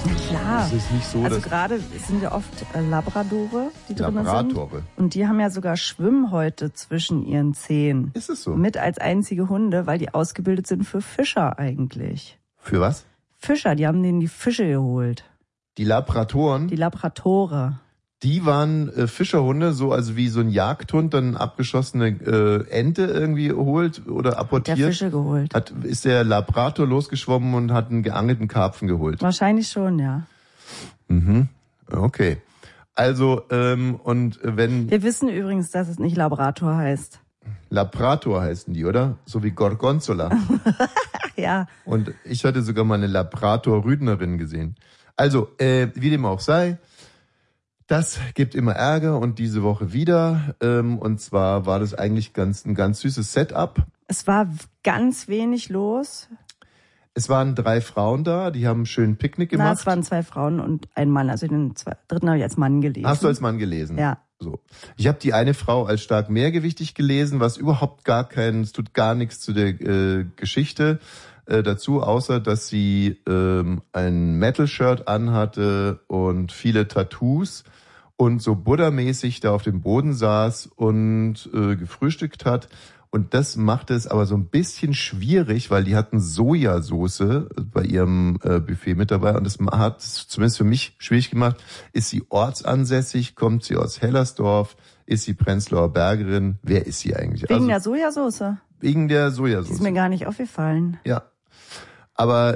Na klar. Es ist nicht so, also dass gerade sind ja oft Labradore, die drin sind. Labradore. Und die haben ja sogar Schwimmhäute zwischen ihren Zehen. Ist es so? Mit als einzige Hunde, weil die ausgebildet sind für Fischer eigentlich. Für was? Fischer, die haben denen die Fische geholt. Die Labratoren? Die Labradore. Die waren Fischerhunde, so also wie so ein Jagdhund dann abgeschossene Ente irgendwie holt oder apportiert. Der Fische geholt. Ist der Labrador losgeschwommen und hat einen geangelten Karpfen geholt. Wahrscheinlich schon, ja. Mhm. Okay. Also, und wenn... Wir wissen übrigens, dass es nicht Labrador heißt. Labrador heißen die, oder? So wie Gorgonzola. Ja. Und ich hatte sogar mal eine Labrador-Rüdnerin gesehen. Also, wie dem auch sei, das gibt immer Ärger und diese Woche wieder. Und zwar war das eigentlich ein ganz süßes Setup. Es war ganz wenig los. Es waren 3 Frauen da, die haben einen schönen Picknick gemacht. Na, es waren 2 Frauen und ein Mann. Also den dritten habe ich als Mann gelesen. Hast du als Mann gelesen? Ja. So. Ich habe die eine Frau als stark mehrgewichtig gelesen, was überhaupt es tut gar nichts zu der Geschichte dazu, außer dass sie ein Metal-Shirt anhatte und viele Tattoos und so Buddha-mäßig da auf dem Boden saß und gefrühstückt hat. Und das machte es aber so ein bisschen schwierig, weil die hatten Sojasauce bei ihrem Buffet mit dabei. Und das hat es zumindest für mich schwierig gemacht. Ist sie ortsansässig? Kommt sie aus Hellersdorf? Ist sie Prenzlauer Bergerin? Wer ist sie eigentlich? Wegen der Sojasauce? Wegen der Sojasauce. Das ist mir gar nicht aufgefallen. Ja. Aber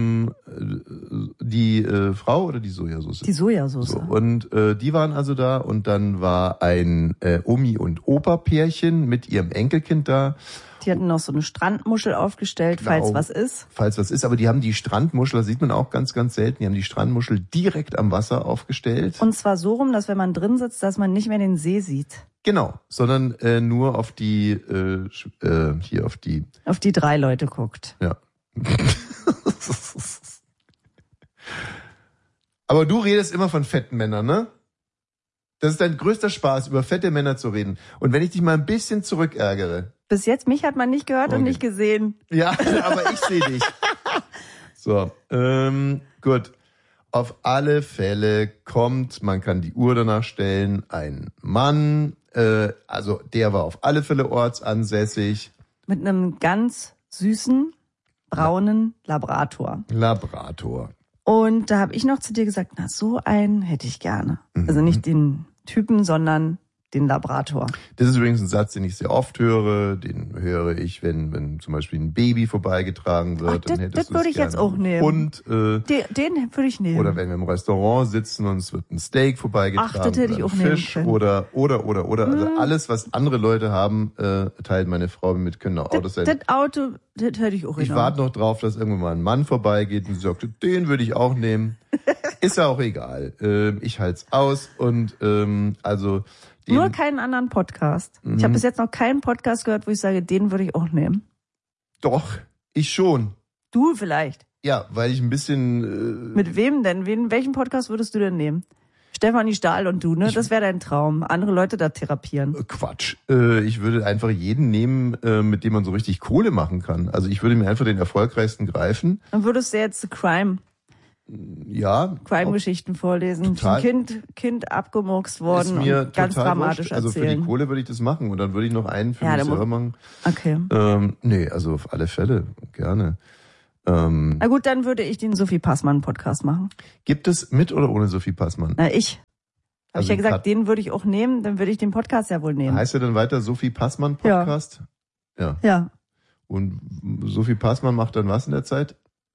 die Frau oder die Sojasauce? Die Sojasauce. So, und die waren also da und dann war ein Omi- und Opa-Pärchen mit ihrem Enkelkind da. Die hatten noch so eine Strandmuschel aufgestellt, falls was ist. Falls was ist, aber die haben die Strandmuschel, das sieht man auch ganz, ganz selten, die haben die Strandmuschel direkt am Wasser aufgestellt. Und zwar so rum, dass wenn man drin sitzt, dass man nicht mehr den See sieht. Genau, sondern nur auf die, hier auf die... Auf die 3 Leute guckt. Ja. Aber du redest immer von fetten Männern, ne? Das ist dein größter Spaß, über fette Männer zu reden. Und wenn ich dich mal ein bisschen zurückärgere. Bis jetzt, mich hat man nicht gehört und nicht gesehen. Ja, aber ich sehe dich. So, gut. Auf alle Fälle kommt, man kann die Uhr danach stellen, ein Mann, also der war auf alle Fälle ortsansässig. Mit einem ganz süßen, braunen Labrador. Und da habe ich noch zu dir gesagt, na, so einen hätte ich gerne. Mhm. Also nicht den Typen, sondern den Labrador. Das ist übrigens ein Satz, den ich sehr oft höre. Den höre ich, wenn zum Beispiel ein Baby vorbeigetragen wird. Ach, das würde ich jetzt auch nehmen. Und den würde ich nehmen. Oder wenn wir im Restaurant sitzen und es wird ein Steak vorbeigetragen. Ach, das hätte ich auch nehmen können. Oder. Also alles, was andere Leute haben, teilt meine Frau mit, können auch Autos sein. Das Auto, das hätte ich auch genommen. Ich warte noch drauf, dass irgendwann mal ein Mann vorbeigeht und sagt, den würde ich auch nehmen. Ist ja auch egal. Ich halt's aus und also... Nur keinen anderen Podcast. Mhm. Ich habe bis jetzt noch keinen Podcast gehört, wo ich sage, den würde ich auch nehmen. Doch, ich schon. Du vielleicht? Ja, weil ich ein bisschen... Mit wem denn? Welchen Podcast würdest du denn nehmen? Stefanie Stahl und du, ne? Das wäre dein Traum. Andere Leute da therapieren. Quatsch. Ich würde einfach jeden nehmen, mit dem man so richtig Kohle machen kann. Also ich würde mir einfach den erfolgreichsten greifen. Dann würdest du jetzt Crime Crime-Geschichten vorlesen. Total. Kind abgemurkst worden ist mir und ganz dramatisch erzählen. Also für die Kohle würde ich das machen und dann würde ich noch einen für mich selber machen. Okay. Nee, also auf alle Fälle, gerne. Na gut, dann würde ich den Sophie Passmann-Podcast machen. Gibt es mit oder ohne Sophie Passmann? Na, ich. Habe ich ja gesagt, den würde ich auch nehmen, dann würde ich den Podcast ja wohl nehmen. Heißt er dann weiter Sophie Passmann-Podcast? Ja. Und Sophie Passmann macht dann was in der Zeit?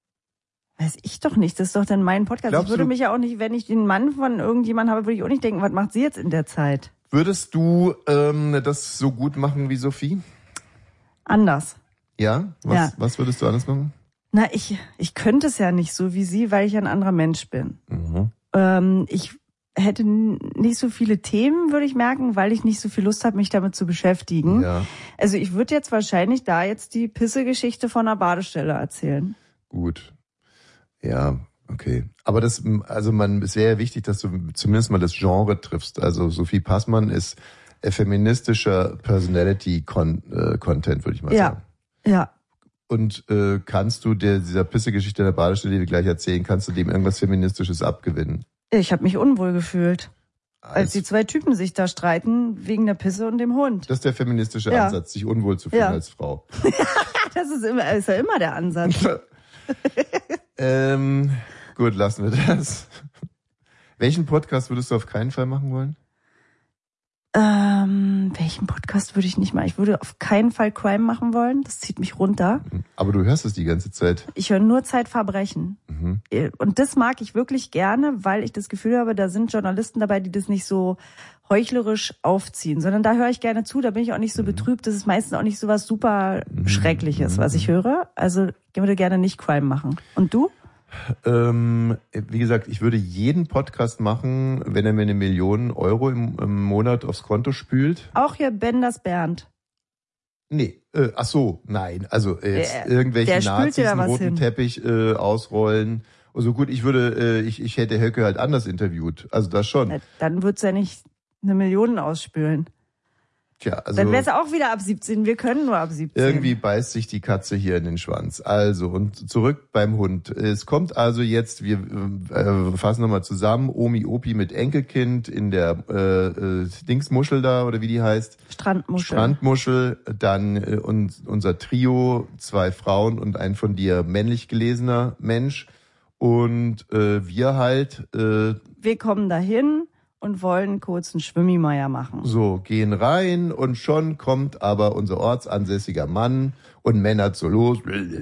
Weiß ich doch nicht, das ist doch dann mein Podcast. Glaubst ich würde mich ja auch nicht, wenn ich den Mann von irgendjemandem habe, würde ich auch nicht denken, was macht sie jetzt in der Zeit? Würdest du das so gut machen wie Sophie? Anders. Ja? Was würdest du anders machen? Na, ich könnte es ja nicht so wie sie, weil ich ein anderer Mensch bin. Mhm. Ich hätte nicht so viele Themen, würde ich merken, weil ich nicht so viel Lust habe, mich damit zu beschäftigen. Ja. Also ich würde jetzt wahrscheinlich da jetzt die Pisse-Geschichte von einer Badestelle erzählen. Gut. Ja, okay. Aber es wäre ja wichtig, dass du zumindest mal das Genre triffst. Also Sophie Passmann ist feministischer Personality-Content, würde ich mal sagen. Ja. Und kannst du dieser Pissegeschichte in der Badestelle, die wir gleich erzählen, kannst du dem irgendwas Feministisches abgewinnen? Ich habe mich unwohl gefühlt, als die zwei Typen sich da streiten wegen der Pisse und dem Hund. Das ist der feministische Ansatz, sich unwohl zu fühlen als Frau. Das ist ja immer der Ansatz. Gut, lassen wir das. Welchen Podcast würdest du auf keinen Fall machen wollen? Welchen Podcast würde ich nicht machen? Ich würde auf keinen Fall Crime machen wollen. Das zieht mich runter. Aber du hörst es die ganze Zeit. Ich höre nur Zeitverbrechen. Mhm. Und das mag ich wirklich gerne, weil ich das Gefühl habe, da sind Journalisten dabei, die das nicht so heuchlerisch aufziehen, sondern da höre ich gerne zu, da bin ich auch nicht so betrübt. Das ist meistens auch nicht so was super Schreckliches, was ich höre. Also ich würde gerne nicht Crime machen. Und du? Wie gesagt, ich würde jeden Podcast machen, wenn er mir 1 Million Euro im Monat aufs Konto spült. Auch hier Benders Bernd. Nee, ach so, nein. Also jetzt irgendwelche Nazis einen roten Teppich ausrollen. Also gut, ich hätte Höcke halt anders interviewt. Also das schon. Na, dann wird's ja nicht 1 Million ausspülen. Tja, also dann wäre es auch wieder ab 17. Wir können nur ab 17. Irgendwie beißt sich die Katze hier in den Schwanz. Also, und zurück beim Hund. Es kommt also jetzt, wir fassen nochmal zusammen, Omi-Opi mit Enkelkind in der Dingsmuschel da, oder wie die heißt? Strandmuschel. Dann unser Trio, 2 Frauen und ein von dir männlich gelesener Mensch. Und wir halt... wir kommen dahin und wollen kurz einen Schwimmimeier machen. So, gehen rein und schon kommt aber unser ortsansässiger Mann und männert so los.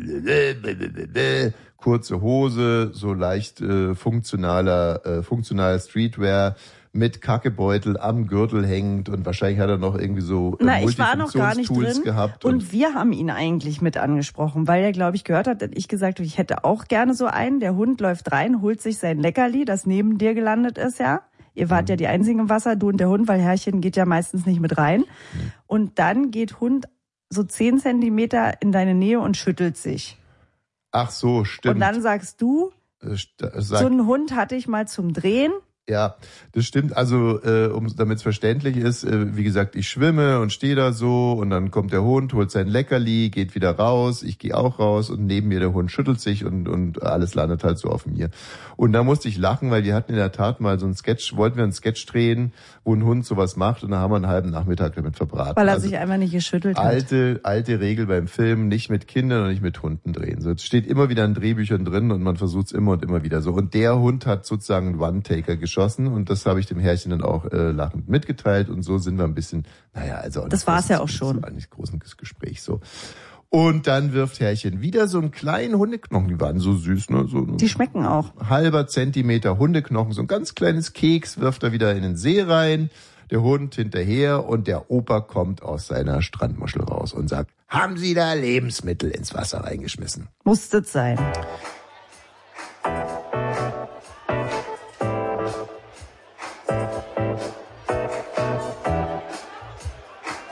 Kurze Hose, so leicht funktionaler Streetwear mit Kackebeutel am Gürtel hängend und wahrscheinlich hat er noch irgendwie so ich war noch gar nicht drin gehabt. Und wir haben ihn eigentlich mit angesprochen, weil er, glaube ich, gehört hat, dass ich gesagt habe, ich hätte auch gerne so einen. Der Hund läuft rein, holt sich sein Leckerli, das neben dir gelandet ist, ja. Ihr wart ja die Einzigen im Wasser, du und der Hund, weil Herrchen geht ja meistens nicht mit rein. Und dann geht Hund so 10 Zentimeter in deine Nähe und schüttelt sich. Ach so, stimmt. Und dann sagst du, so einen Hund hatte ich mal zum Drehen. Ja, das stimmt. Also, damit es verständlich ist, wie gesagt, ich schwimme und stehe da so und dann kommt der Hund, holt sein Leckerli, geht wieder raus, ich gehe auch raus und neben mir der Hund schüttelt sich und alles landet halt so auf mir. Und da musste ich lachen, weil wir hatten in der Tat mal so wollten wir einen Sketch drehen, wo ein Hund sowas macht und da haben wir einen halben Nachmittag damit verbraten. Weil er sich einfach nicht geschüttelt hat. Alte Regel beim Film, nicht mit Kindern und nicht mit Hunden drehen. So, es steht immer wieder in Drehbüchern drin und man versucht es immer und immer wieder so. Und der Hund hat sozusagen einen One-Taker geschossen und das habe ich dem Herrchen dann auch lachend mitgeteilt und so sind wir ein bisschen, also das war es ja auch schon. Das war nicht großes Gespräch so. Und dann wirft Herrchen wieder so einen kleinen Hundeknochen, die waren so süß, ne? Die schmecken auch. Halber Zentimeter Hundeknochen, so ein ganz kleines Keks wirft er wieder in den See rein, der Hund hinterher und der Opa kommt aus seiner Strandmuschel raus und sagt, haben Sie da Lebensmittel ins Wasser reingeschmissen? Musste sein.